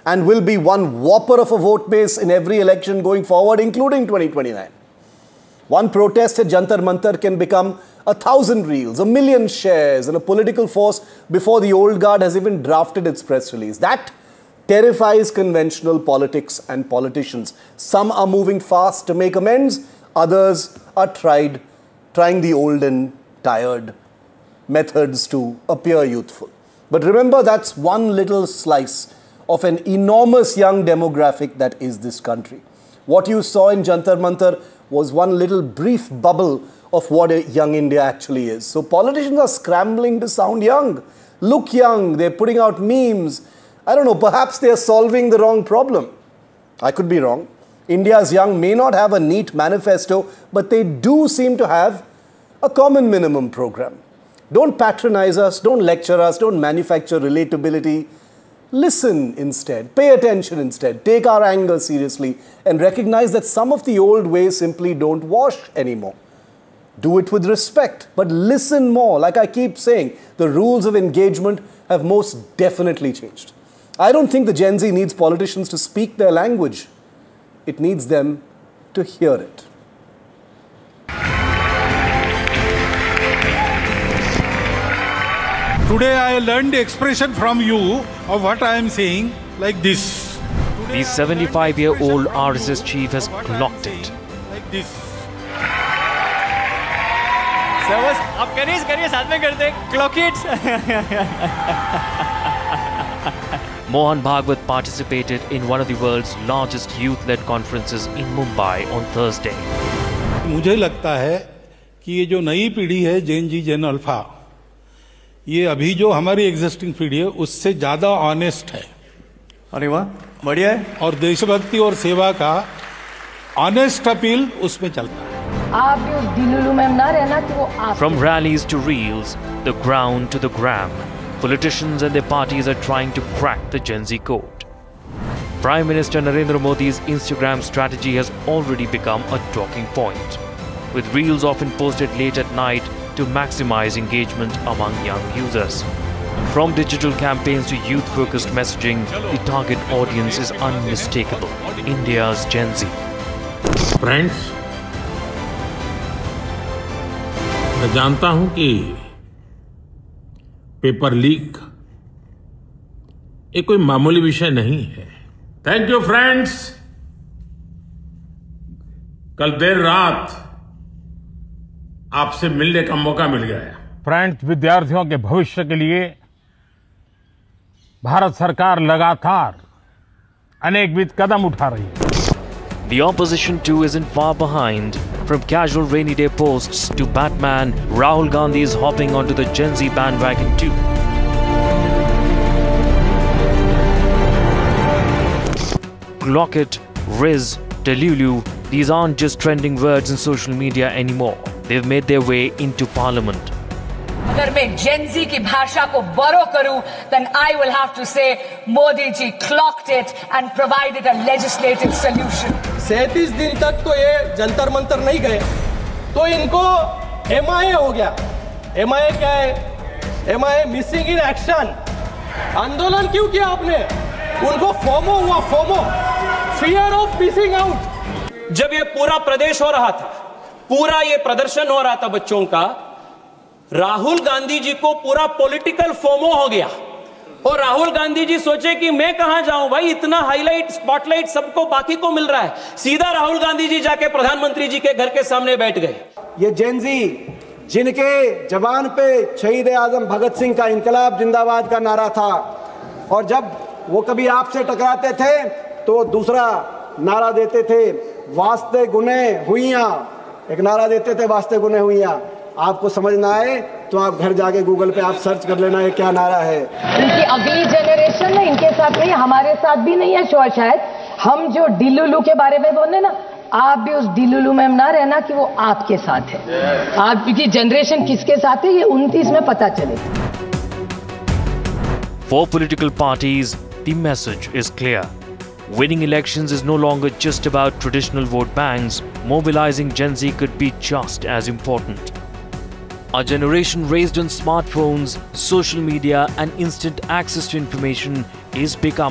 and will be one whopper of a vote base in every election going forward, including 2029. One protest at Jantar Mantar can become 1,000 reels, 1,000,000 shares, and a political force before the old guard has even drafted its press release. That terrifies conventional politics and politicians. Some are moving fast to make amends, others are trying the old and tired methods to appear youthful. But remember, that's one little slice of an enormous young demographic that is this country. What you saw in Jantar Mantar was one little brief bubble of what a young India actually is. So politicians are scrambling to sound young, look young, they're putting out memes. I don't know, perhaps they're solving the wrong problem. I could be wrong. India's young may not have a neat manifesto, but they do seem to have a common minimum program. Don't patronize us, don't lecture us, don't manufacture relatability. Listen instead, pay attention instead, take our anger seriously and recognize that some of the old ways simply don't wash anymore. Do it with respect, but listen more. Like I keep saying, the rules of engagement have most definitely changed. I don't think the Gen Z needs politicians to speak their language. It needs them to hear it. Today I learned the expression from you of what I am saying like this. The 75-year-old RSS chief has clocked it. Like this. आप करिए साथ में करते clock it. Mohan Bhagwat participated in one of the world's largest youth-led conferences in Mumbai on Thursday. मुझे लगता है कि ये जो नई पीढ़ी है जेन जी जेन अल्फा, ये अभी जो हमारी एग्जिस्टिंग पीढ़ी है उससे ज्यादा ऑनेस्ट है. अरे वाह, बढ़िया है. और देशभक्ति और सेवा का ऑनेस्ट अपील उसमें चलता है. आप भी उस दिलुलु में ना रहना कि वो आप. From rallies to reels, the ground to the gram, politicians and their parties are trying to crack the Gen Z code. Prime Minister Narendra Modi's Instagram strategy has already become a talking point, with reels often posted late at night to maximize engagement among young users. From digital campaigns to youth-focused messaging, the target audience is unmistakable: India's Gen Z. Friends, मैं जानता हूं कि paper leak ये कोई मामूली विषय नहीं है. Thank you friends. कल देर रात आपसे मिलने का मौका मिल गया. फ्रेंड्स, विद्यार्थियों के भविष्य के लिए भारत सरकार लगातार अनेकविध कदम उठा रही है. The opposition too isn't far behind. From casual rainy day posts to Batman, Rahul Gandhi is hopping onto the Gen Z bandwagon too. Clock it, Riz, Delulu, these aren't just trending words in social media anymore. They've made their way into parliament. अगर मैं Gen Z की भाषा को borrow करूं, then I will have to say Modi ji clocked it and provided a legislative solution. 37 दिन तक तो ये जंतर मंतर नहीं गए, तो इनको MIA हो गया. MIA क्या है? MIA missing in action. आंदोलन क्यों किया आपने? उनको फोमो हुआ, FOMO, fear of missing out. जब ये पूरा प्रदेश हो रहा था, पूरा ये प्रदर्शन हो रहा था बच्चों का, राहुल गांधी जी को पूरा पॉलिटिकल फोमो हो गया और राहुल गांधी जी सोचे कि मैं कहां जाऊं भाई, इतना हाईलाइट स्पॉटलाइट सबको बाकी को मिल रहा है. सीधा राहुल गांधी जी जाके प्रधानमंत्री जी के घर के सामने बैठ गए. ये जेन जी जिनके जबान पे शहीद आजम भगत सिंह का इंकलाब जिंदाबाद का नारा था, और जब वो कभी आपसे टकराते थे तो दूसरा नारा देते थे, वास्ते गुने हुइयां. एक नारा देते थे, वास्ते गुने हुइयां. आपको समझ ना आए तो आप घर जाके गूगल पे आप सर्च कर लेना ये क्या नारा है. इनकी अगली जनरेशन है, इनके साथ नहीं, हमारे साथ भी नहीं है शायद. हम जो डिलुलु के बारे में बोले ना, आप भी उस डिलुलु में ना रहना कि वो आपके साथ है. आपकी जनरेशन किसके साथ है ये 29 में पता चलेगा. For political parties, the message is clear. Winning elections is no longer just about traditional vote banks. Mobilizing Gen Z could be just as important. A generation raised on smartphones, social media, and instant access to information is becoming